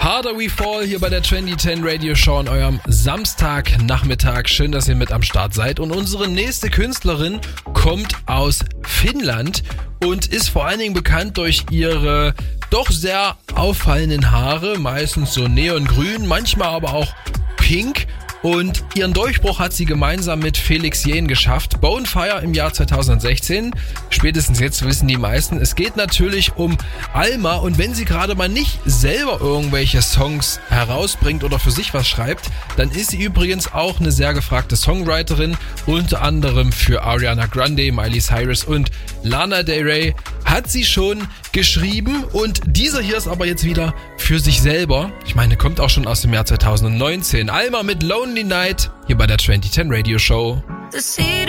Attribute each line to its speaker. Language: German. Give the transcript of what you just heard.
Speaker 1: Harder We Fall hier bei der 2010 Radio Show an eurem Samstagnachmittag. Schön, dass ihr mit am Start seid. Und unsere nächste Künstlerin kommt aus Finnland und ist vor allen Dingen bekannt durch ihre doch sehr auffallenden Haare, meistens so neongrün, manchmal aber auch pink. Und ihren Durchbruch hat sie gemeinsam mit Felix Jähn geschafft. Bonefire im Jahr 2016. Spätestens jetzt wissen die meisten, es geht natürlich um Alma. Und wenn sie gerade mal nicht selber irgendwelche Songs herausbringt oder für sich was schreibt, dann ist sie übrigens auch eine sehr gefragte Songwriterin. Unter anderem für Ariana Grande, Miley Cyrus und Lana Del Rey hat sie schon geschrieben. Und dieser hier ist aber jetzt wieder für sich selber. Ich meine, kommt auch schon aus dem Jahr 2019. Alma mit Lonely Night hier bei der 2010 Radio Show.